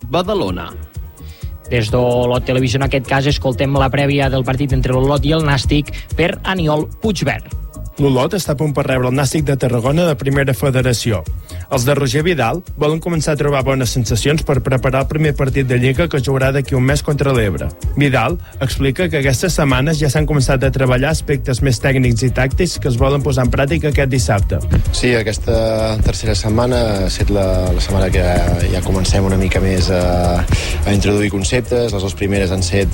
Badalona. Des d'Olot Televisió, en aquest cas, escoltem la prèvia del partit entre l'Olot i el Nàstic per Aniol Puigverd. L'Olot està a punt per rebre el Nàstic de Tarragona de Primera Federació. Els de Roger Vidal volen començar a trobar bones sensacions per preparar el primer partit de Lliga que jugarà d'aquí un mes contra l'Ebre. Vidal explica que aquestes setmanes ja s'han començat a treballar aspectes més tècnics i tàctics que es volen posar en pràctica aquest dissabte. Sí, aquesta tercera setmana ha estat la setmana que ja comencem una mica més a introduir conceptes. Les dues primeres han set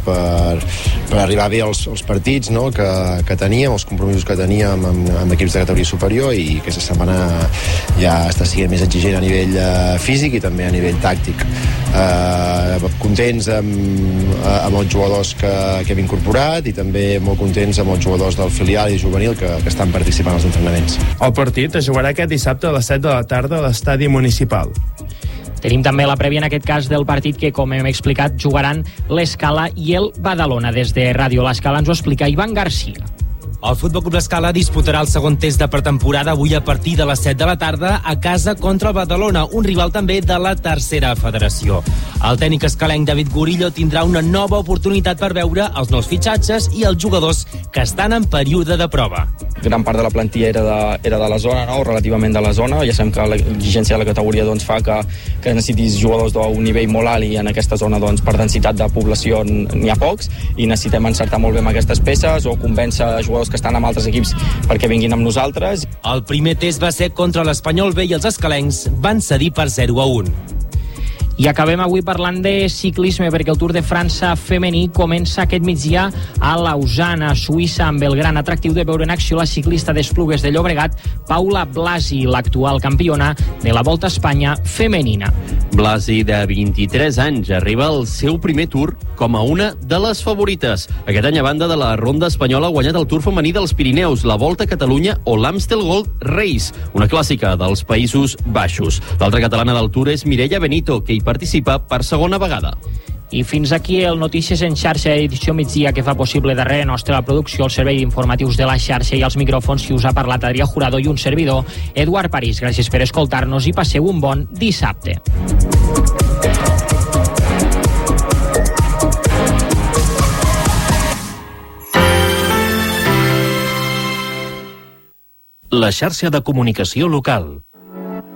per arribar bé als partits, no?, que teníem, els compromisos que teníem amb equips de categoria superior, i aquesta setmana ja està sent més exigent a nivell físic i també a nivell tàctic. Contents amb els jugadors que hem incorporat i també molt contents amb els jugadors del filial i juvenil que estan participant als entrenaments. El partit es jugarà aquest dissabte a les 7 de la tarda a l'estadi municipal. Tenim també la prèvia, en aquest cas, del partit que, com hem explicat, jugaran l'Escala i el Badalona. Des de Ràdio l'Escala ens ho explica Ivan Garcia. El Futbol Club L'Escala disputarà el segon test de pretemporada avui a partir de les 7 de la tarda a casa contra el Badalona, un rival també de la tercera federació. El tècnic escalenc David Gorillo tindrà una nova oportunitat per veure els nous fitxatges i els jugadors que estan en període de prova. Gran part de la plantilla era de la zona, no? Relativament de la zona. Ja sabem que l'exigència de la categoria fa que necessitis jugadors d'un nivell molt alt, i en aquesta zona per densitat de població n'hi ha pocs, i necessitem encertar molt bé amb aquestes peces o convèncer jugadors que estan amb altres equips perquè vinguin amb nosaltres. El primer test va ser contra l'Espanyol B i els escalencs van cedir per 0-1. I acabem avui parlant de ciclisme, perquè el Tour de França femení comença aquest migdia a Lausana, a Suïssa, amb el gran atractiu de veure en acció la ciclista d'Esplugues de Llobregat, Paula Blasi, l'actual campiona de la Volta a Espanya femenina. Blasi, de 23 anys, arriba al seu primer Tour com a una de les favorites. Aquest any, a banda de la ronda espanyola, ha guanyat el Tour femení dels Pirineus, la Volta a Catalunya o l'Amstel Gold Race, una clàssica dels Països Baixos. L'altra catalana del Tour és Mireia Benito, que hi participa per segona vegada. I fins aquí el Notícies en xarxa, edició migdia, que fa possible darrere nostra la producció, el servei d'informatius de la xarxa i els micròfons que us ha parlat Adrià Jurado i un servidor, Eduard París. Gràcies per escoltar-nos i passeu un bon dissabte. La xarxa de comunicació local.